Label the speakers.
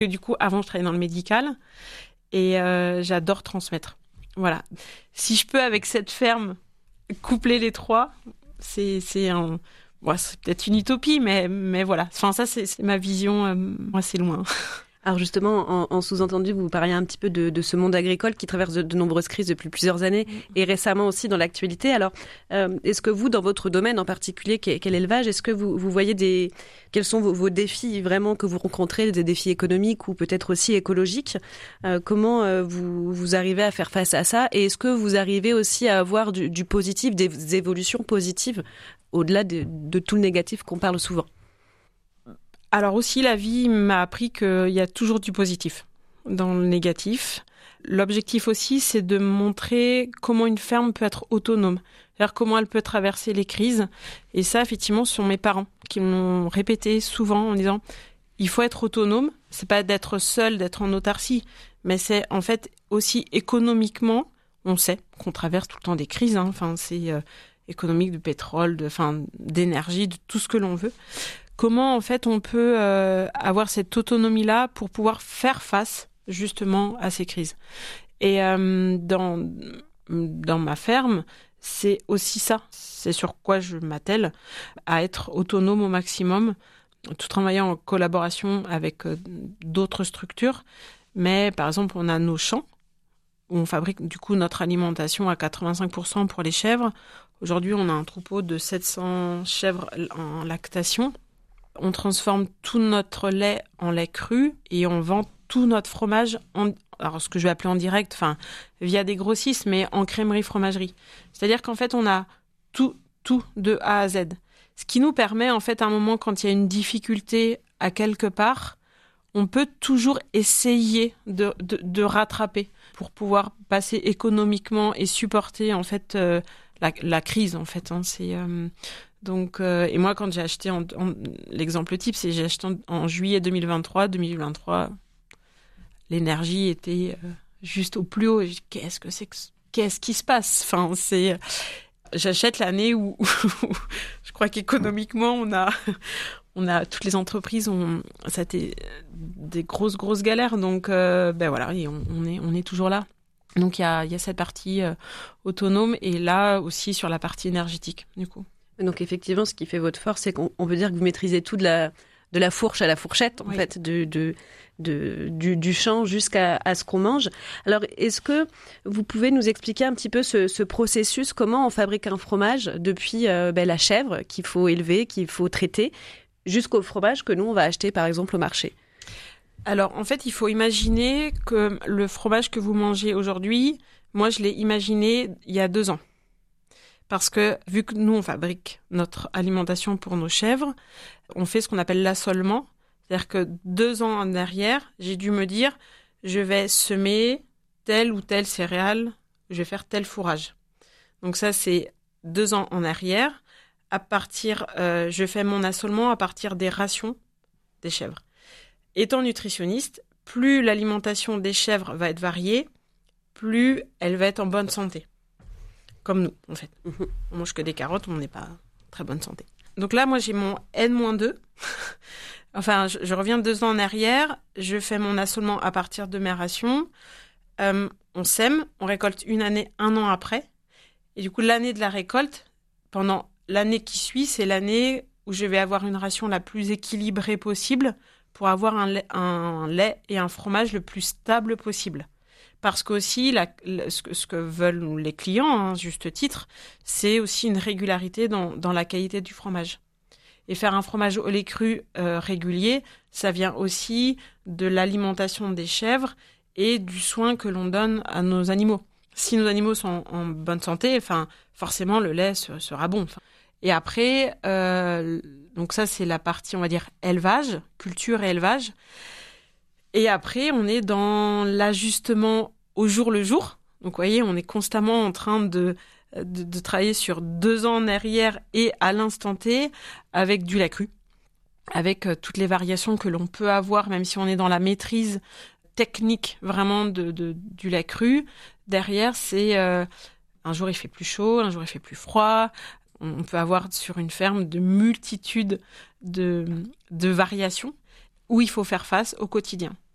Speaker 1: Et du coup, avant, je travaillais dans le médical et j'adore transmettre. Voilà. Si je peux, avec cette ferme, coupler les trois, c'est peut-être une utopie, mais voilà. Enfin, ça, c'est ma vision. Moi, c'est loin.
Speaker 2: Alors justement, en sous-entendu, vous parliez un petit peu de ce monde agricole qui traverse de nombreuses crises depuis plusieurs années et récemment aussi dans l'actualité. Alors, est-ce que vous, dans votre domaine en particulier, qu'est l'élevage, est-ce que vous voyez quels sont vos défis vraiment que vous rencontrez, des défis économiques ou peut-être aussi écologiques? Comment vous arrivez à faire face à ça? Et est-ce que vous arrivez aussi à avoir du positif, des évolutions positives au-delà de tout le négatif qu'on parle souvent?
Speaker 1: Alors aussi, la vie m'a appris qu'il y a toujours du positif dans le négatif. L'objectif aussi, c'est de montrer comment une ferme peut être autonome, c'est-à-dire comment elle peut traverser les crises. Et ça, effectivement, ce sont mes parents qui m'ont répété souvent en disant « il faut être autonome ». C'est pas d'être seul, d'être en autarcie, mais c'est en fait aussi économiquement, on sait qu'on traverse tout le temps des crises. Enfin, c'est économique, de pétrole, d'énergie, de tout ce que l'on veut. Comment, en fait, on peut avoir cette autonomie-là pour pouvoir faire face, justement, à ces crises. Et dans ma ferme, c'est aussi ça. C'est sur quoi je m'attelle, à être autonome au maximum, tout en travaillant en collaboration avec d'autres structures. Mais, par exemple, on a nos champs, où on fabrique, du coup, notre alimentation à 85% pour les chèvres. Aujourd'hui, on a un troupeau de 700 chèvres en lactation. On transforme tout notre lait en lait cru et on vend tout notre fromage alors ce que je vais appeler en direct, via des grossistes, mais en crèmerie-fromagerie. C'est-à-dire qu'en fait, on a tout de A à Z. Ce qui nous permet, en fait, à un moment, quand il y a une difficulté à quelque part, on peut toujours essayer de rattraper pour pouvoir passer économiquement et supporter, en fait, la crise, en fait. Donc, et moi, quand j'ai acheté, l'exemple type, c'est j'ai acheté en juillet 2023. 2023, l'énergie était juste au plus haut. Qu'est-ce qui se passe? J'achète l'année où je crois qu'économiquement, on a toutes les entreprises ça a été des grosses galères. Donc, voilà, et on est toujours là. Donc, il y a cette partie autonome et là aussi sur la partie énergétique, du coup.
Speaker 2: Donc effectivement, ce qui fait votre force, c'est qu'on peut dire que vous maîtrisez tout de la fourche à la fourchette, en fait, du champ jusqu'à ce qu'on mange. Alors, est-ce que vous pouvez nous expliquer un petit peu ce processus, comment on fabrique un fromage depuis la chèvre qu'il faut élever, qu'il faut traiter, jusqu'au fromage que nous, on va acheter, par exemple, au marché?
Speaker 1: Alors, en fait, il faut imaginer que le fromage que vous mangez aujourd'hui, moi, je l'ai imaginé il y a 2 ans. Parce que, vu que nous, on fabrique notre alimentation pour nos chèvres, on fait ce qu'on appelle l'assolement. C'est-à-dire que 2 ans en arrière, j'ai dû me dire, je vais semer telle ou telle céréale, je vais faire tel fourrage. Donc ça, c'est 2 ans en arrière. Je fais mon assolement à partir des rations des chèvres. Étant nutritionniste, plus l'alimentation des chèvres va être variée, plus elle va être en bonne santé. Comme nous, en fait. On mange que des carottes, on n'est pas en très bonne santé. Donc là, moi, j'ai mon N-2. Enfin, je reviens 2 ans en arrière. Je fais mon assolement à partir de mes rations. On sème, on récolte une année, 1 an après. Et du coup, l'année de la récolte, pendant l'année qui suit, c'est l'année où je vais avoir une ration la plus équilibrée possible pour avoir un lait et un fromage le plus stable possible. Parce qu'aussi, ce que veulent les clients, juste titre, c'est aussi une régularité dans la qualité du fromage. Et faire un fromage au lait cru régulier, ça vient aussi de l'alimentation des chèvres et du soin que l'on donne à nos animaux. Si nos animaux sont en bonne santé, forcément, le lait sera bon. Et après, donc ça, c'est la partie, on va dire, élevage, culture et élevage. Et après, on est dans l'ajustement au jour le jour. Donc, vous voyez, on est constamment en train de travailler sur 2 ans en arrière et à l'instant T avec du lait cru, avec toutes les variations que l'on peut avoir, même si on est dans la maîtrise technique vraiment du lait cru. Derrière, c'est un jour il fait plus chaud, un jour il fait plus froid. On peut avoir sur une ferme de multitudes de variations où il faut faire face au quotidien.